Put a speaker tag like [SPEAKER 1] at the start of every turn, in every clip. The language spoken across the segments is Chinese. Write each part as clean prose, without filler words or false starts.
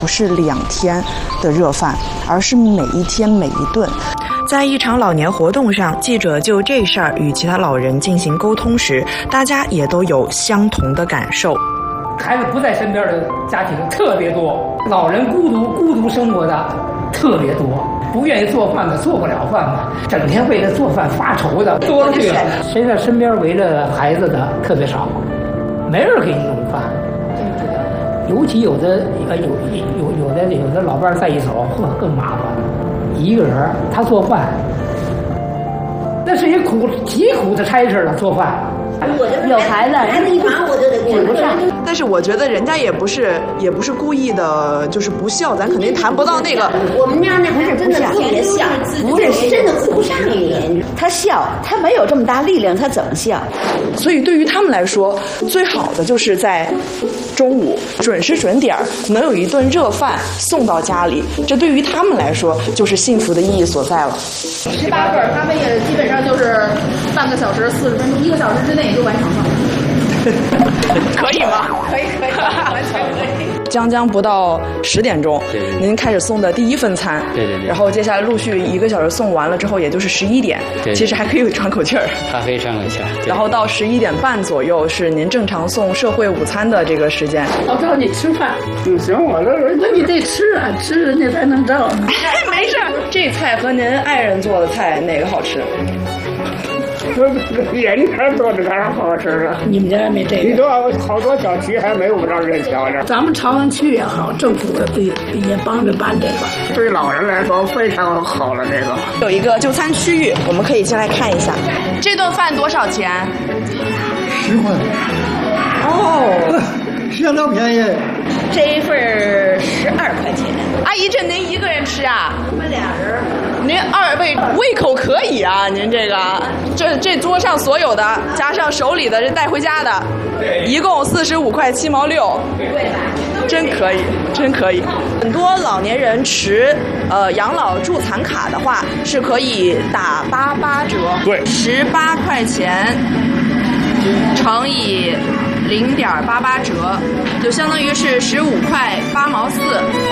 [SPEAKER 1] 不是2天的热饭，而是每一天每一顿。在一场老年活动上，记者就这事儿与其他老人进行沟通时，大家也都有相同的感受。
[SPEAKER 2] 孩子不在身边的家庭特别多，老人孤独生活的特别多，不愿意做饭的，做不了饭的，整天为了做饭发愁的多了去了。现在身边围着孩子的特别少，没人给你弄饭。尤其有的老伴在一手，更麻烦。一个人他做饭，那是一极苦的差事了。做饭，
[SPEAKER 3] 有孩子一忙我就得顾不上。
[SPEAKER 1] 但是我觉得人家也不是故意的，就是不孝，咱肯定谈不到那个。
[SPEAKER 3] 我们家那不是真的特别孝，不是真的顾不上你。他孝，他没有这么大力量，他怎么孝？
[SPEAKER 1] 所以对于他们来说，最好的就是在中午准时准点能有一顿热饭送到家里，这对于他们来说就是幸福的意义所在了。
[SPEAKER 4] 18份，他们也基本上就是半个小时40分钟，1个小时之内也就完成了。
[SPEAKER 1] 可以吗？
[SPEAKER 4] 可以，完全可以。
[SPEAKER 1] 将不到10点钟，您开始送的第一份餐，
[SPEAKER 5] 对，
[SPEAKER 1] 然后接下来陆续1个小时送完了之后，也就是11点，其实还可以喘口气儿，
[SPEAKER 5] 还可以喘口气儿。
[SPEAKER 1] 然后到11点半左右是您正常送社会午餐的这个时间。
[SPEAKER 2] 我找你吃饭，行，我这那你得吃啊，吃人家才能挣。
[SPEAKER 1] 没事，这菜和您爱人做的菜哪个好吃？
[SPEAKER 2] 人家做的当然好吃了。你们家没这个？你说好多小区还没有我们这儿人瞧着。咱们朝阳区也好，政府也帮着办这个，对老人来说非常好了。这个
[SPEAKER 1] 有一个就餐区域，我们可以进来看一下。这顿饭多少钱
[SPEAKER 6] ？10块。
[SPEAKER 1] 哦，
[SPEAKER 6] 相当便宜。
[SPEAKER 3] 这一份12块钱。
[SPEAKER 1] 阿姨，这您一个人吃啊？
[SPEAKER 3] 我们2人。
[SPEAKER 1] 您2位胃口可以啊，您这个这桌上所有的加上手里的这带回家的，一共45块7毛6，真可以，真可以。很多老年人持养老助残卡的话，是可以打88折，
[SPEAKER 2] 对
[SPEAKER 1] ，18块钱乘以0.88折，就相当于是15块8毛4。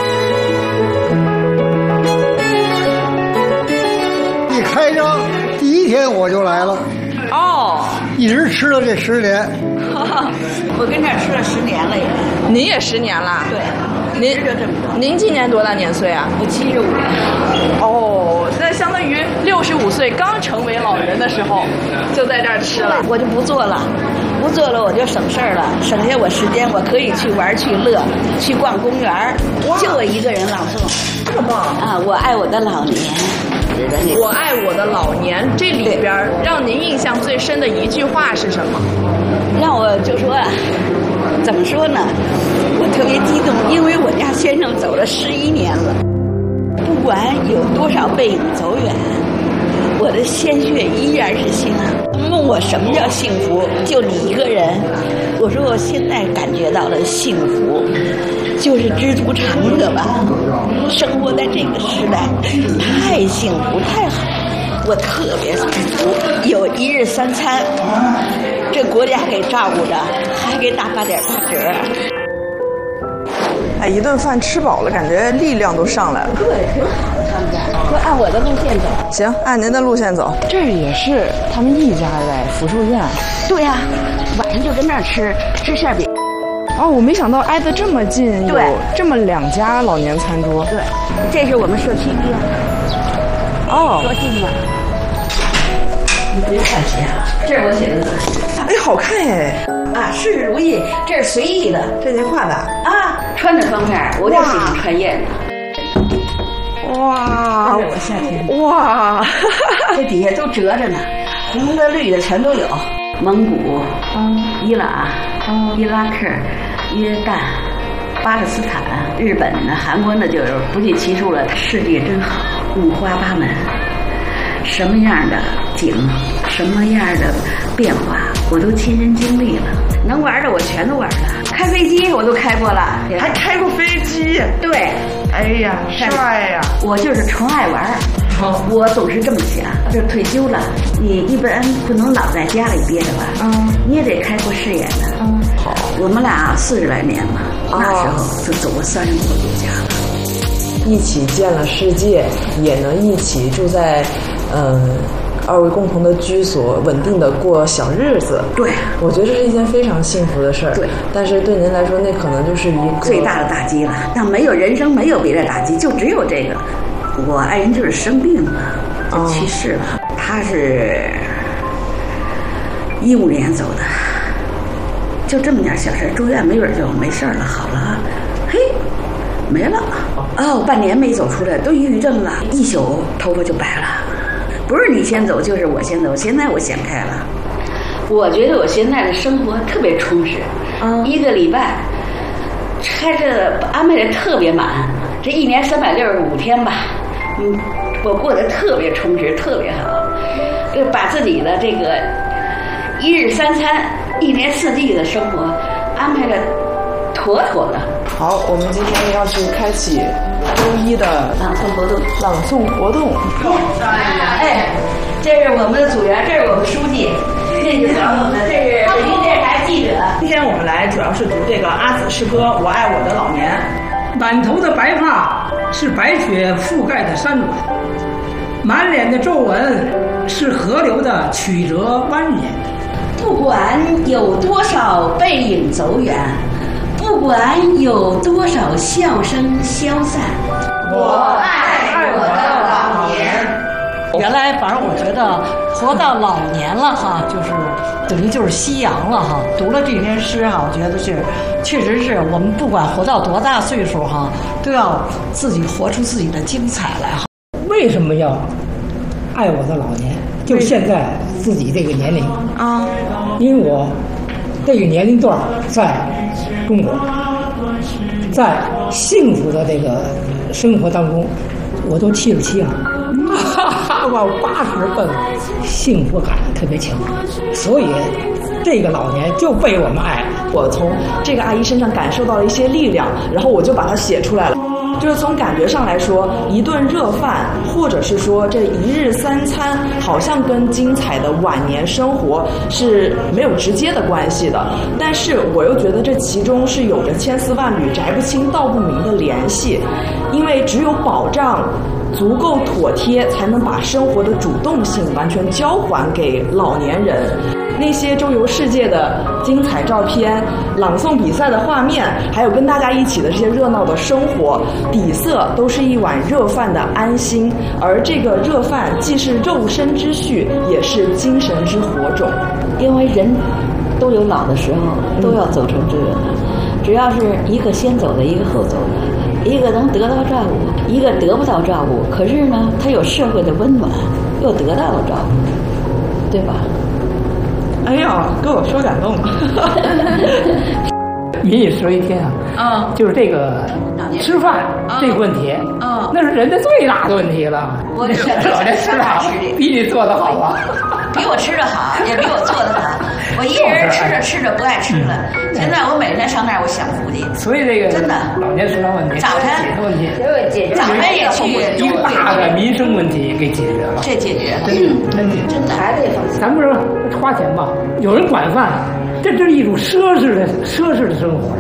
[SPEAKER 6] 一开张第一天我就来了，一直吃了这10年。
[SPEAKER 3] 我跟这儿吃了10年了也。
[SPEAKER 1] 您也10年了？对，您今年多大年岁啊？
[SPEAKER 3] 我75了。
[SPEAKER 1] 哦，那相当于65岁刚成为老人的时候，就在这儿吃了。
[SPEAKER 3] 我就不做了，我就省事儿了，省下我时间，我可以去玩去乐，去逛公园，就我一个人朗诵。
[SPEAKER 1] 这么棒
[SPEAKER 3] 啊！我爱我的老年。
[SPEAKER 1] 我爱我的老年，这里边让您印象最深的一句话是什么？
[SPEAKER 3] 让我就说，怎么说呢？我特别激动，因为我家先生走了11年了，不管有多少背影走远，我的鲜血依然是心啊。问我什么叫幸福？就你一个人。我说我现在感觉到了幸福，就是知足常乐吧。生活在这个时代，太幸福太好，我特别幸福。有1日3餐，这国家给照顾着，还给打8.8折。
[SPEAKER 1] 哎，一顿饭吃饱了，感觉力量都上来了。
[SPEAKER 3] 对，挺好的，他们家说按我的路线走。
[SPEAKER 1] 行，按您的路线走。这也是他们一家在福寿宴。
[SPEAKER 3] 对呀，晚上就跟那儿吃馅饼。
[SPEAKER 1] 哦，我没想到挨得这么近，有这么2家老年餐桌。
[SPEAKER 3] 对，这是我们社区医院。
[SPEAKER 1] 哦，
[SPEAKER 3] 多近啊！你别看谁啊，这是我写的字。
[SPEAKER 1] 哎，好看哎！
[SPEAKER 3] 啊，事事如意，这是随意的，
[SPEAKER 1] 这您画的
[SPEAKER 3] 啊，穿着方面，我就喜欢穿艳的。
[SPEAKER 1] 哇，
[SPEAKER 3] 这是我夏天。
[SPEAKER 1] 哇，
[SPEAKER 3] 这底下都折着呢，红的绿的全都有。蒙古、伊朗、伊拉克、约旦、巴勒斯坦、日本呢、韩国呢，就是不计其数了。世界真好，五花八门，什么样的景，什么样的变化，我都亲身经历了。能玩的我全都玩了，开飞机我都开过了，
[SPEAKER 1] 还开过飞机。
[SPEAKER 3] 对，
[SPEAKER 1] 哎呀，帅呀！
[SPEAKER 3] 我就是纯爱玩。我总是这么想，这退休了，你一般不能老在家里憋着吧？你也得开阔视野呢。好，我们俩40来年了，那时候就走过30多个国家了。
[SPEAKER 5] 一起见了世界，也能一起住在二位共同的居所，稳定的过小日子。
[SPEAKER 3] 对，
[SPEAKER 5] 我觉得这是一件非常幸福的事儿。
[SPEAKER 3] 对，
[SPEAKER 5] 但是对您来说，那可能就是一个
[SPEAKER 3] 最大的打击了。但没有人生，没有别的打击，就只有这个。我爱人就是生病了，就去世了。他是15年走的，就这么点小事，住院没准就没事了，好了，嘿，没了。哦，半年没走出来，都抑郁症了，一宿头发就白了。不是你先走，就是我先走。现在我想开了，我觉得我现在的生活特别充实。1个礼拜，安排的特别满，这1年365天吧，我过得特别充实，特别好。就把自己的这个1日3餐、1年4季的生活安排的妥妥的。
[SPEAKER 5] 好，我们今天要去开启周一的
[SPEAKER 3] 朗诵活动。哎，这是我们的组员，这是我们书记，这是我们，这是北京电视台记者。
[SPEAKER 7] 今天我们来主要是读这个阿紫诗歌《我爱我的老年》。
[SPEAKER 2] 满头的白发是白雪覆盖的山峦，满脸的皱纹是河流的曲折蜿蜒。
[SPEAKER 3] 不管有多少背影走远，不管有多少笑声消散，我爱我的老年。
[SPEAKER 8] 原来反正我觉得活到老年了哈，就是等于就是夕阳了哈。读了这篇诗哈，我觉得是确实是我们不管活到多大岁数哈，都要自己活出自己的精彩来哈。
[SPEAKER 2] 为什么要爱我的老年？就现在自己这个年龄啊，因为我这个年龄段在中国，在幸福的这个生活当中，我都77了。到80分，幸福感特别强，所以这个老年就被我们爱。
[SPEAKER 1] 我从这个阿姨身上感受到了一些力量，然后我就把它写出来了。就是从感觉上来说，一顿热饭，或者是说这1日3餐，好像跟精彩的晚年生活是没有直接的关系的。但是我又觉得这其中是有着千丝万缕、摘不清道不明的联系，因为只有保障足够妥帖，才能把生活的主动性完全交还给老年人。那些周游世界的精彩照片、朗诵比赛的画面，还有跟大家一起的这些热闹的生活，底色都是一碗热饭的安心。而这个热饭既是肉身之序，也是精神之火种。
[SPEAKER 3] 因为人都有老的时候，都要走成这个的。只要是一个先走的，一个后走的，一个能得到照顾，一个得不到照顾。可是呢，他有社会的温暖，又得到了照顾，对吧？
[SPEAKER 1] 哎呀，给我说感动了。
[SPEAKER 2] 民以食为天啊，就是这个吃饭这个问题，那是人的最大的问题了。
[SPEAKER 3] 我这吃法
[SPEAKER 2] 比你做的好啊，
[SPEAKER 3] 比我吃的好，也比我做的好。我一人吃着吃着不爱吃了，现在我每天上那儿我享福去。
[SPEAKER 2] 所以这个
[SPEAKER 3] 真的
[SPEAKER 2] 老年食堂问题，
[SPEAKER 3] 早晨
[SPEAKER 2] 解决问题，
[SPEAKER 3] 早晨也去
[SPEAKER 2] 一个大的民生问题给解决了，
[SPEAKER 3] 这解决了，
[SPEAKER 2] 真
[SPEAKER 3] 的孩子也放心。
[SPEAKER 2] 咱不是花钱吧？有人管饭，这是一种奢侈的生活。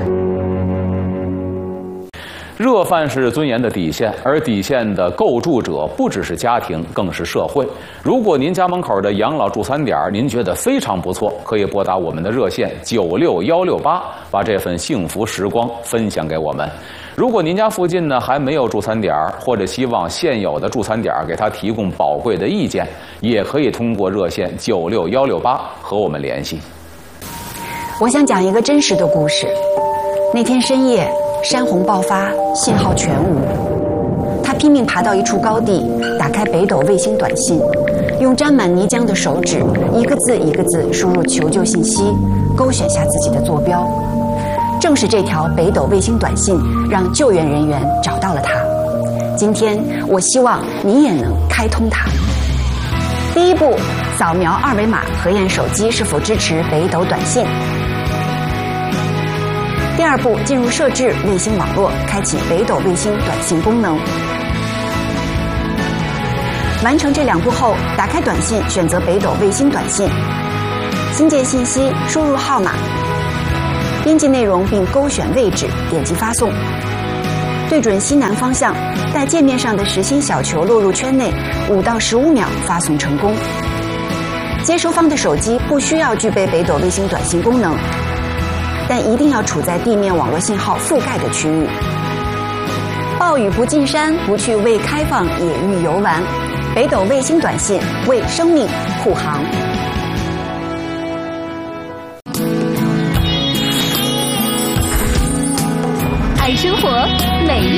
[SPEAKER 9] 热饭是尊严的底线，而底线的构筑者不只是家庭，更是社会。如果您家门口的养老助餐点您觉得非常不错，可以拨打我们的热线96168，把这份幸福时光分享给我们。如果您家附近呢还没有助餐点，或者希望现有的助餐点给他提供宝贵的意见，也可以通过热线96168和我们联系。
[SPEAKER 10] 我想讲一个真实的故事。那天深夜，山洪爆发，信号全无。他拼命爬到一处高地，打开北斗卫星短信，用沾满泥浆的手指一个字一个字输入求救信息，勾选下自己的坐标。正是这条北斗卫星短信让救援人员找到了他。今天我希望你也能开通它。第一步，扫描2维码核验手机是否支持北斗短信。第二步，进入设置卫星网络，开启北斗卫星短信功能。完成这2步后，打开短信，选择北斗卫星短信，新建信息，输入号码，编辑内容并勾选位置，点击发送。 对准西南方向，待界面上的实心小球落入圈内，5到15秒发送成功。接收方的手机不需要具备北斗卫星短信功能，但一定要处在地面网络信号覆盖的区域。暴雨不进山，不去未开放野域游玩。北斗卫星短信为生命护航。
[SPEAKER 11] 爱生活，美丽。